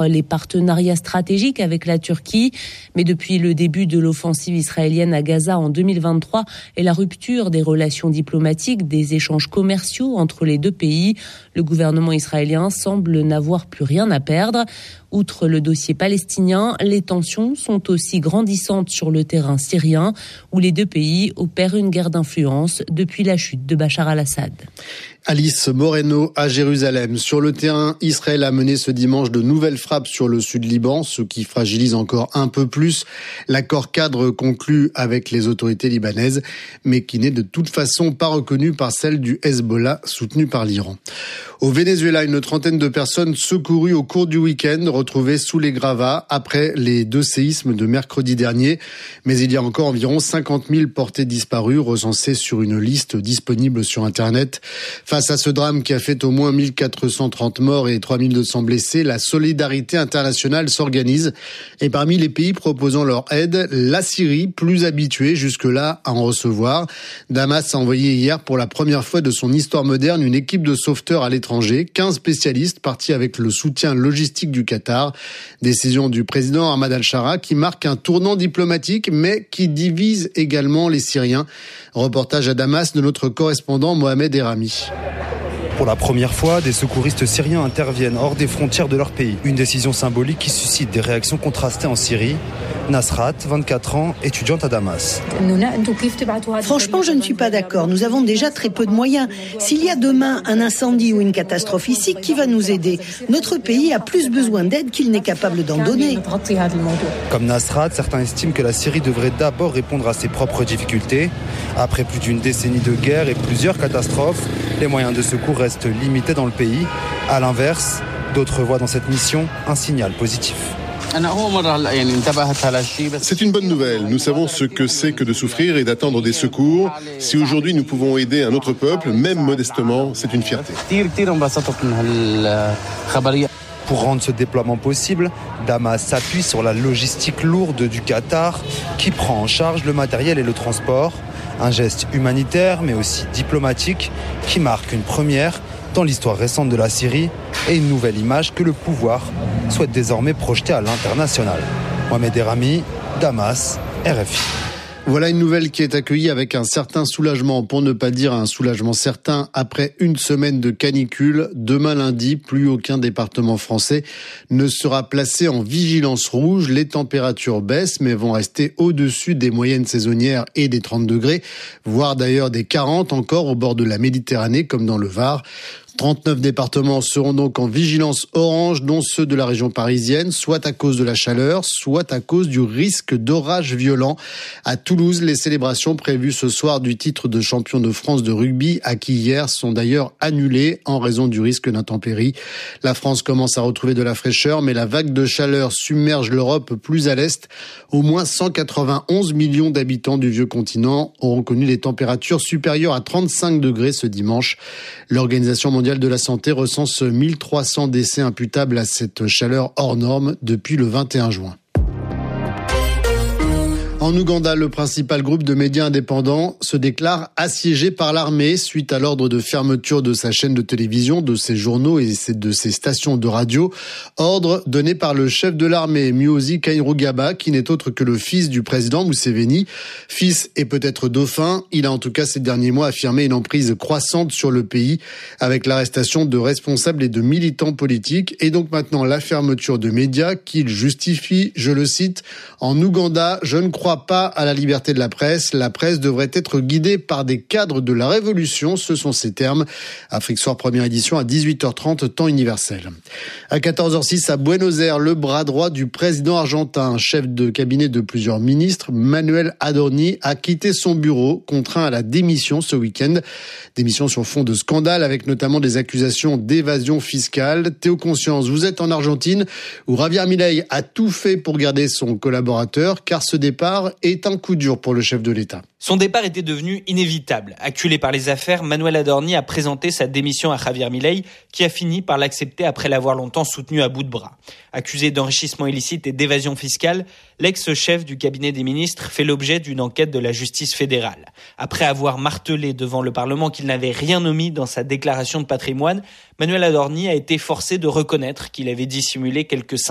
rompre les partenariats stratégiques avec la Turquie. Mais depuis le début de l'offensive israélienne à Gaza en 2023 et la rupture des relations diplomatiques, des échanges commerciaux entre les deux pays, le gouvernement israélien semble n'avoir plus rien à perdre. Outre le dossier palestinien, les tensions sont aussi grandissantes sur le terrain syrien, où les deux pays opèrent une guerre d'influence depuis la chute de Bachar al-Assad. Alice Moreno à Jérusalem. Sur le terrain, Israël a mené ce dimanche de nouvelles frappes sur le sud Liban, ce qui fragilise encore un peu plus l'accord cadre conclu avec les autorités libanaises, mais qui n'est de toute façon pas reconnu par celle du Hezbollah, soutenu par l'Iran. Au Venezuela, une trentaine de personnes secourues au cours du week-end, retrouvées sous les gravats après les 2 séismes de mercredi dernier. Mais il y a encore environ 50 000 portés disparus recensés sur une liste disponible sur Internet. Face à ce drame qui a fait au moins 1430 morts et 3200 blessés, la solidarité internationale s'organise. Et parmi les pays proposant leur aide, la Syrie, plus habituée jusque-là à en recevoir. Damas a envoyé hier pour la première fois de son histoire moderne une équipe de sauveteurs à l'étranger. 15 spécialistes partis avec le soutien logistique du Qatar. Décision du président Ahmad al-Shara qui marque un tournant diplomatique mais qui divise également les Syriens. Reportage à Damas de notre correspondant Mohamed Erami. Pour la première fois, des secouristes syriens interviennent hors des frontières de leur pays. Une décision symbolique qui suscite des réactions contrastées en Syrie. Nasrat, 24 ans, étudiante à Damas. Franchement, je ne suis pas d'accord. Nous avons déjà très peu de moyens. S'il y a demain un incendie ou une catastrophe ici, qui va nous aider ? Notre pays a plus besoin d'aide qu'il n'est capable d'en donner. Comme Nasrat, certains estiment que la Syrie devrait d'abord répondre à ses propres difficultés. Après plus d'une décennie de guerre et plusieurs catastrophes, les moyens de secours restent limités dans le pays. À l'inverse, d'autres voient dans cette mission un signal positif. C'est une bonne nouvelle. Nous savons ce que c'est que de souffrir et d'attendre des secours. Si aujourd'hui nous pouvons aider un autre peuple, même modestement, c'est une fierté. Pour rendre ce déploiement possible, Damas s'appuie sur la logistique lourde du Qatar qui prend en charge le matériel et le transport. Un geste humanitaire mais aussi diplomatique qui marque une première dans l'histoire récente de la Syrie et une nouvelle image que le pouvoir souhaite désormais projeter à l'international. Mohamed Erami, Damas, RFI. Voilà une nouvelle qui est accueillie avec un certain soulagement, pour ne pas dire un soulagement certain, après une semaine de canicule. Demain lundi, plus aucun département français ne sera placé en vigilance rouge. Les températures baissent, mais vont rester au-dessus des moyennes saisonnières et des 30 degrés, voire d'ailleurs des 40 encore au bord de la Méditerranée, comme dans le Var. 39 départements seront donc en vigilance orange, dont ceux de la région parisienne, soit à cause de la chaleur, soit à cause du risque d'orage violent. À Toulouse, les célébrations prévues ce soir du titre de champion de France de rugby, acquis hier, sont d'ailleurs annulées en raison du risque d'intempéries. La France commence à retrouver de la fraîcheur, mais la vague de chaleur submerge l'Europe plus à l'est. Au moins 191 millions d'habitants du vieux continent auront connu des températures supérieures à 35 degrés ce dimanche. L'Organisation mondiale de la santé recense 1300 décès imputables à cette chaleur hors norme depuis le 21 juin. En Ouganda, le principal groupe de médias indépendants se déclare assiégé par l'armée suite à l'ordre de fermeture de sa chaîne de télévision, de ses journaux et de ses stations de radio. Ordre donné par le chef de l'armée, Muhoozi Kainerugaba, qui n'est autre que le fils du président Museveni. Fils et peut-être dauphin, il a en tout cas ces derniers mois affirmé une emprise croissante sur le pays avec l'arrestation de responsables et de militants politiques et donc maintenant la fermeture de médias qu'il justifie, je le cite, « En Ouganda, je ne crois pas à la liberté de la presse. La presse devrait être guidée par des cadres de la révolution. » Ce sont ces termes. Afrique Soir, première édition à 18h30, temps universel. À 14h06, à Buenos Aires, le bras droit du président argentin, chef de cabinet de plusieurs ministres, Manuel Adorni, a quitté son bureau, contraint à la démission ce week-end. Démission sur fond de scandale, avec notamment des accusations d'évasion fiscale. Théo Conscience, vous êtes en Argentine, où Javier Milei a tout fait pour garder son collaborateur, car ce départ est un coup dur pour le chef de l'État. Son départ était devenu inévitable. Acculé par les affaires, Manuel Adorni a présenté sa démission à Javier Milei, qui a fini par l'accepter après l'avoir longtemps soutenu à bout de bras. Accusé d'enrichissement illicite et d'évasion fiscale, l'ex-chef du cabinet des ministres fait l'objet d'une enquête de la justice fédérale. Après avoir martelé devant le Parlement qu'il n'avait rien omis dans sa déclaration de patrimoine, Manuel Adorni a été forcé de reconnaître qu'il avait dissimulé quelques